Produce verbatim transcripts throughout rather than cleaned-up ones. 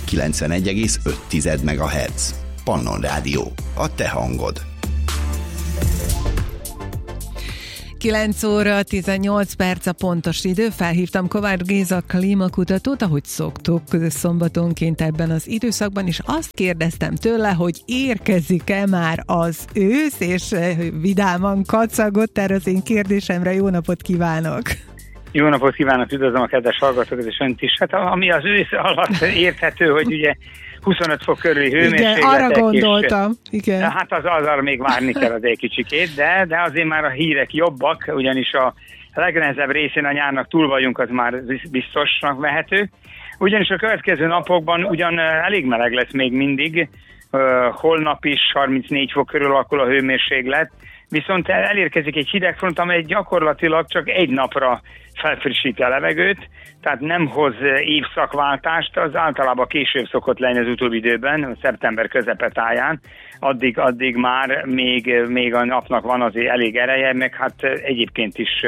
kilencvenegy egész öt megahertz. Pannon Rádió, a te hangod. kilenc óra tizennyolc perc a pontos idő. Felhívtam Kovács Géza klímakutatót, ahogy szoktuk szombatonként ebben az időszakban, és azt kérdeztem tőle, hogy érkezik-e már az ősz, és vidáman kacagott erre az én kérdésemre. Jó napot kívánok! Jó napot kívánok, üdvözlöm a kedves hallgatókat és önt is. Hát ami az ősz alatt érthető, hogy ugye huszonöt fok körüli hőmérsékletek. Igen, arra gondoltam. És, igen. Hát az azzal még várni kell az egy kicsikét, de, de azért már a hírek jobbak, ugyanis a legnehezebb részén a nyárnak túl vagyunk, az már biztosnak vehető. Ugyanis a következő napokban ugyan elég meleg lesz még mindig, uh, holnap is harmincnégy fok körül alakul a hőmérséklet, viszont elérkezik egy hidegfront, amely gyakorlatilag csak egy napra felfrissíti a levegőt, tehát nem hoz évszakváltást, az általában később szokott lenni az utóbbi időben, szeptember közepetáján, addig, addig már még, még a napnak van azért elég ereje, meg hát egyébként is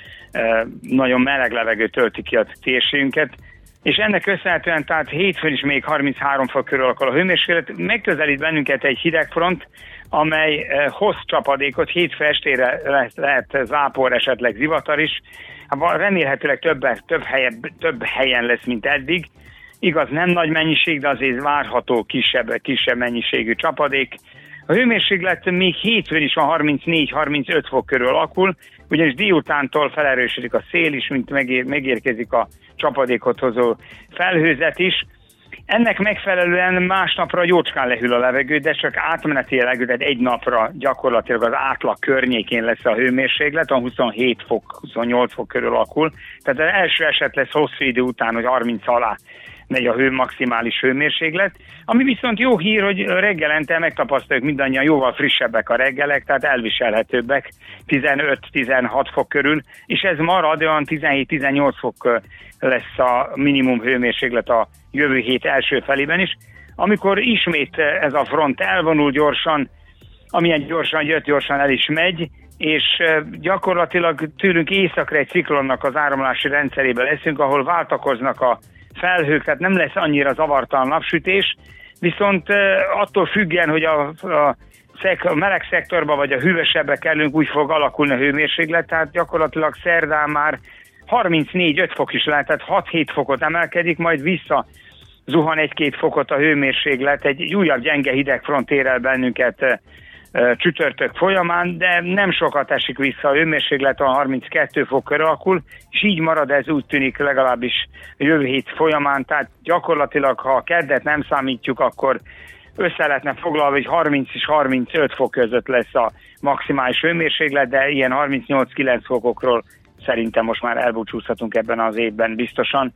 nagyon meleg levegő tölti ki a térségünket, és ennek köszönhetően, tehát hétfőn is még harminchárom fok körül alakul a hőmérséklet, megközelít bennünket egy hidegfront, amely hoz csapadékot, hétfő estére lehet, lehet zápor, esetleg zivatar is, remélhetőleg több, több, helyen, több helyen lesz, mint eddig. Igaz, nem nagy mennyiség, de azért várható kisebb, kisebb mennyiségű csapadék. A hőmérséklet még hétfőn is van harmincnégy-harmincöt fok körül alakul, ugyanis délutántól felerősödik a szél is, mint megér, megérkezik a csapadékot hozó felhőzet is. Ennek megfelelően másnapra jócskán lehűl a levegő, de csak átmeneti levegő, tehát egy napra gyakorlatilag az átlag környékén lesz a hőmérséklet, a huszonhét fok, huszonnyolc fok körül alakul. Tehát az első eset lesz hosszú idő után, hogy harminc alá megy a hő maximális hőmérséklet. Ami viszont jó hír, hogy reggelente megtapasztaljuk mindannyian, jóval frissebbek a reggelek, tehát elviselhetőbbek, tizenöt-tizenhat fok körül, és ez marad, olyan tizenhét-tizennyolc fok lesz a minimum hőmérséklet a jövő hét első felében is. Amikor ismét ez a front elvonul gyorsan, amilyen gyorsan jött, gyorsan el is megy, és gyakorlatilag tőlünk északra egy ciklonnak az áramlási rendszerében leszünk, ahol váltakoznak a felhők, tehát nem lesz annyira zavartalan napsütés, viszont attól függően, hogy a, a, szek, a meleg szektorba vagy a hűvösebbe kerülünk, úgy fog alakulni a hőmérséklet, tehát gyakorlatilag szerdán már harmincnégy-öt fok is lehet, tehát hat-hét fokot emelkedik, majd vissza zuhan egy-két fokot a hőmérséklet, egy újabb gyenge hidegfront ér el bennünket e, e, csütörtök folyamán, de nem sokat esik vissza a hőmérséklet, a harminckettő fok körül alakul, és így marad, ez úgy tűnik legalábbis a jövő hét folyamán, tehát gyakorlatilag, ha a keddet nem számítjuk, akkor össze lehetne foglalva, hogy harminc és harmincöt fok között lesz a maximális hőmérséklet, de ilyen harmincnyolc-kilenc fokokról szerintem most már elbúcsúzhatunk ebben az évben biztosan.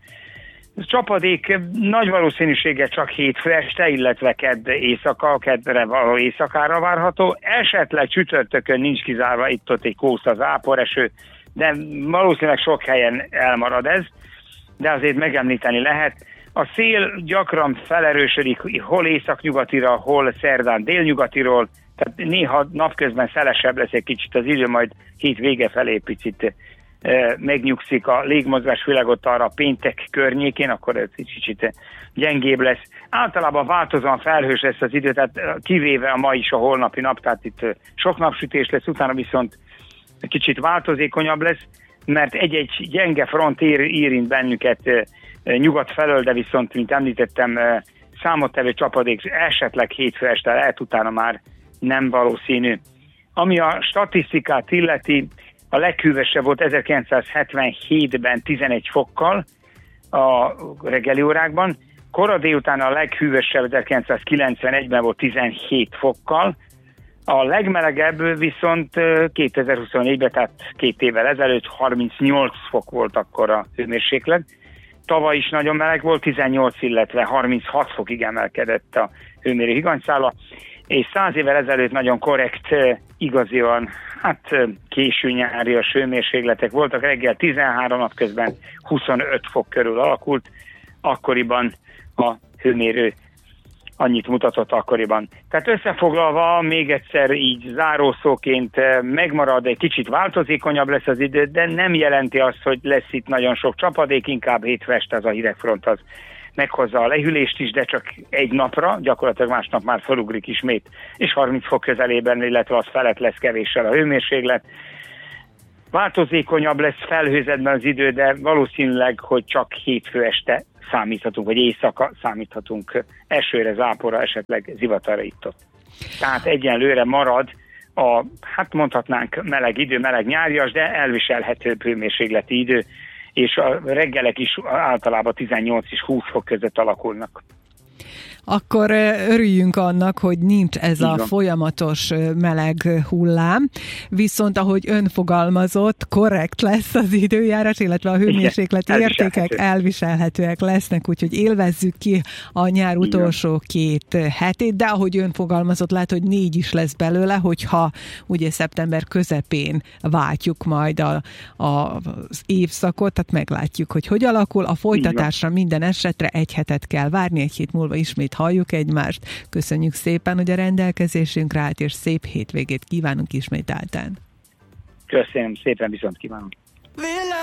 Csapadék nagy valószínűséggel csak hétfő este, illetve kedd éjszaka, keddre való éjszakára várható. Esetleg csütörtökön nincs kizárva itt-ott egy kósza záporeső, de valószínűleg sok helyen elmarad ez, de azért megemlíteni lehet. A szél gyakran felerősödik, hol északnyugatira, hol szerdán délnyugatiról, tehát néha napközben szelesebb lesz egy kicsit az idő, majd hét vége felé picit megnyugszik a légmozgás, főleg ott arra a péntek környékén, akkor ez kicsit gyengébb lesz. Általában változóan felhős lesz az idő, tehát kivéve a ma is a holnapi nap, tehát itt sok napsütés lesz, utána viszont kicsit változékonyabb lesz, mert egy-egy gyenge front ér, érint bennünket nyugat felől, de viszont, mint említettem, számottevő csapadék esetleg hétfő este lehet, utána már nem valószínű. Ami a statisztikát illeti, a leghűvösebb volt ezerkilencszázhetvenhétben tizenegy fokkal a reggeli órákban, kora délután a leghűvösebb ezerkilencszázkilencvenegyben volt tizenhét fokkal, a legmelegebb viszont kétezer-huszonnégyben, tehát két évvel ezelőtt harmincnyolc fok volt akkor a hőmérséklet. Tavaly is nagyon meleg volt, tizennyolc, illetve harminchat fokig emelkedett a hőmérő higanyszála, és száz évvel ezelőtt nagyon korrekt, igazian, hát késő nyárias hőmérsékletek voltak, reggel tizenhárom, napközben huszonöt fok körül alakult, akkoriban a hőmérő annyit mutatott akkoriban. Tehát összefoglalva, még egyszer így zárószóként megmarad, egy kicsit változékonyabb lesz az idő, de nem jelenti azt, hogy lesz itt nagyon sok csapadék, inkább hétfő este az a hidegfront az meghozza a lehűlést is, de csak egy napra, gyakorlatilag másnap már felugrik ismét, és harminc fok közelében, illetve az felett lesz kevéssel a hőmérséklet. Változékonyabb lesz felhőzetben az idő, de valószínűleg, hogy csak hétfő este számíthatunk, vagy éjszaka számíthatunk esőre, záporra, esetleg zivatarra itt-ott. Tehát egyenlőre marad a, hát mondhatnánk meleg idő, meleg nyárias, de elviselhető hőmérsékleti idő, és a reggelek is általában tizennyolc és húsz fok között alakulnak. Akkor örüljünk annak, hogy nincs ez a folyamatos meleg hullám, viszont ahogy ön fogalmazott, korrekt lesz az időjárás, illetve a hőmérsékleti igen, értékek elviselhető. elviselhetőek lesznek, úgyhogy élvezzük ki a nyár utolsó két hetét, de ahogy ön fogalmazott, lehet, hogy négy is lesz belőle, hogyha ugye szeptember közepén váltjuk majd a, a, az évszakot, tehát meglátjuk, hogy hogy alakul. A folytatásra minden esetre egy hetet kell várni, egy hét múlva ismét halljuk egymást. Köszönjük szépen, hogy a rendelkezésünkre állt, és szép hétvégét kívánunk ismételten. Köszönöm szépen, viszont kívánok.